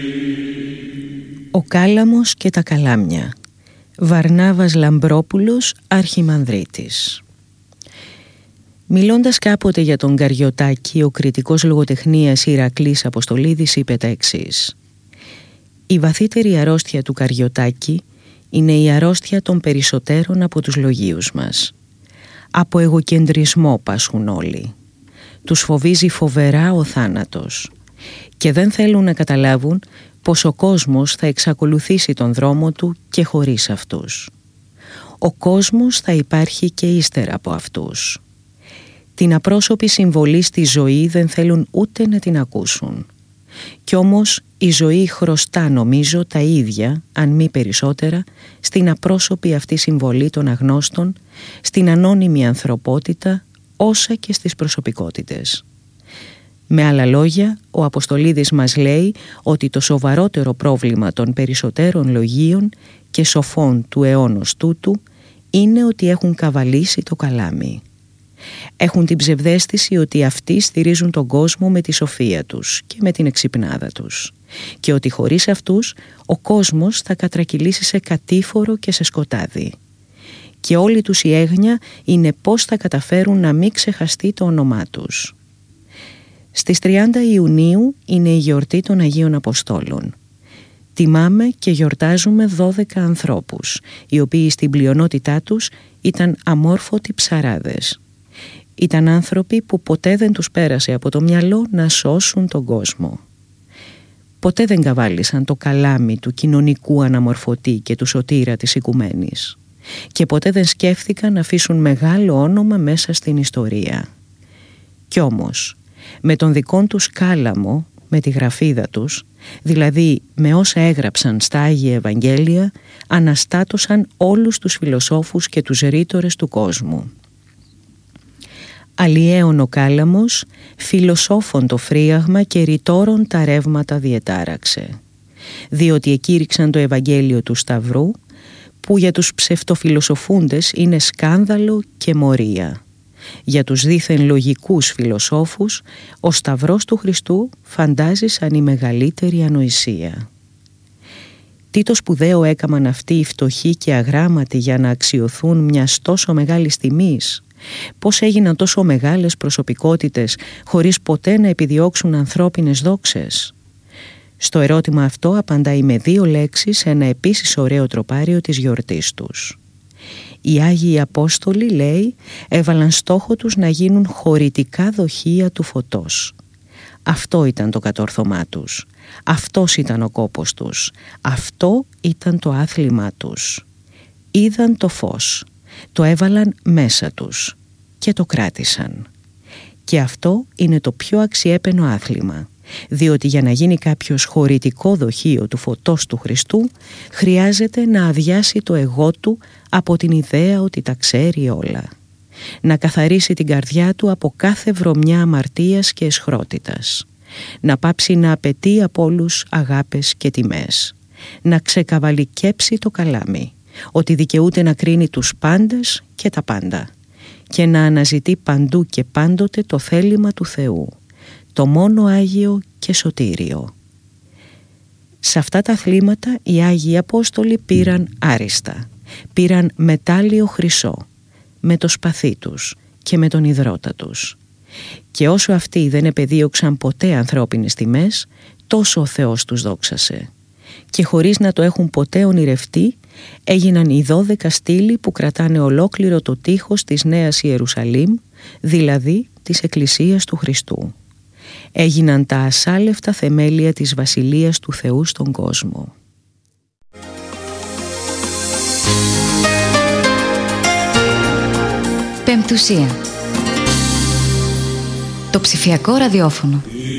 Ο Κάλαμος και τα Καλάμια. Βαρνάβας Λαμπρόπουλος, Αρχιμανδρίτης. Μιλώντας κάποτε για τον Καριωτάκη, ο κριτικός λογοτεχνίας Ηρακλής Αποστολίδης είπε τα εξής: «Η βαθύτερη αρρώστια του Καριωτάκη είναι η αρρώστια των περισσότερων από τους λογίους μας. Από εγωκεντρισμό πάσχουν όλοι. Τους φοβίζει φοβερά ο θάνατος και δεν θέλουν να καταλάβουν πως ο κόσμος θα εξακολουθήσει τον δρόμο του και χωρίς αυτούς. Ο κόσμος θα υπάρχει και ύστερα από αυτούς. Την απρόσωπη συμβολή στη ζωή δεν θέλουν ούτε να την ακούσουν. Κι όμως η ζωή χρωστά, νομίζω, τα ίδια, αν μη περισσότερα, στην απρόσωπη αυτή συμβολή των αγνώστων, στην ανώνυμη ανθρωπότητα, όσα και στις προσωπικότητες». Με άλλα λόγια, ο Αποστολίδης μας λέει ότι το σοβαρότερο πρόβλημα των περισσότερων λογίων και σοφών του αιώνος τούτου είναι ότι έχουν καβαλήσει το καλάμι. Έχουν την ψευδαίσθηση ότι αυτοί στηρίζουν τον κόσμο με τη σοφία τους και με την εξυπνάδα τους και ότι χωρίς αυτούς ο κόσμος θα κατρακυλήσει σε κατήφορο και σε σκοτάδι. Και όλη τους η έγνοια είναι πώς θα καταφέρουν να μην ξεχαστεί το όνομά τους. Στις 30 Ιουνίου είναι η γιορτή των Αγίων Αποστόλων. Τιμάμε και γιορτάζουμε 12 ανθρώπους, οι οποίοι στην πλειονότητά τους ήταν αμόρφωτοι ψαράδες. Ήταν άνθρωποι που ποτέ δεν τους πέρασε από το μυαλό να σώσουν τον κόσμο. Ποτέ δεν καβάλισαν το καλάμι του κοινωνικού αναμορφωτή και του σωτήρα της οικουμένης. Και ποτέ δεν σκέφθηκαν να αφήσουν μεγάλο όνομα μέσα στην ιστορία. Κι όμως, με τον δικό τους κάλαμο, με τη γραφίδα τους, δηλαδή με όσα έγραψαν στα Άγια Ευαγγέλια, αναστάτωσαν όλους τους φιλοσόφους και τους ρήτορες του κόσμου. Αλλιέων ο κάλαμος, φιλοσόφων το φρίαγμα και ρητόρων τα ρεύματα διετάραξε. Διότι εκήρυξαν το Ευαγγέλιο του Σταυρού, που για τους ψευτοφιλοσοφούντες είναι σκάνδαλο και μορία. Για τους δήθεν λογικούς φιλοσόφους, ο Σταυρός του Χριστού φαντάζει σαν η μεγαλύτερη ανοησία. Τι το σπουδαίο έκαμαν αυτοί οι φτωχοί και αγράμματοι για να αξιωθούν μιας τόσο μεγάλης τιμής? Πώς έγιναν τόσο μεγάλες προσωπικότητες χωρίς ποτέ να επιδιώξουν ανθρώπινες δόξες? Στο ερώτημα αυτό απαντάει με 2 λέξεις ένα επίσης ωραίο τροπάριο της γιορτής τους. Οι Άγιοι Απόστολοι, λέει, έβαλαν στόχο τους να γίνουν χωρητικά δοχεία του φωτός. Αυτό ήταν το κατόρθωμά τους. Αυτός ήταν ο κόπος τους. Αυτό ήταν το άθλημά τους. Είδαν το φως. Το έβαλαν μέσα τους και το κράτησαν. Και αυτό είναι το πιο αξιέπαινο άθλημα, διότι για να γίνει κάποιος χωρητικό δοχείο του φωτός του Χριστού χρειάζεται να αδειάσει το εγώ του από την ιδέα ότι τα ξέρει όλα, να καθαρίσει την καρδιά του από κάθε βρωμιά αμαρτίας και αισχρότητας, να πάψει να απαιτεί από όλους αγάπες και τιμές, να ξεκαβαλικέψει το καλάμι, ότι δικαιούται να κρίνει τους πάντες και τα πάντα και να αναζητεί παντού και πάντοτε το θέλημα του Θεού, το μόνο Άγιο και σωτήριο. Σε αυτά τα αθλήματα οι Άγιοι Απόστολοι πήραν άριστα, πήραν μετάλλιο χρυσό, με το σπαθί τους και με τον ιδρώτα τους. Και όσο αυτοί δεν επεδίωξαν ποτέ ανθρώπινες τιμές, τόσο ο Θεός τους δόξασε. Και χωρίς να το έχουν ποτέ ονειρευτεί, έγιναν οι 12 στήλοι που κρατάνε ολόκληρο το τείχος της Νέας Ιερουσαλήμ, δηλαδή της Εκκλησίας του Χριστού. Έγιναν τα ασάλευτα θεμέλια της Βασιλείας του Θεού στον κόσμο. Πεμπτουσία. Το ψηφιακό ραδιόφωνο.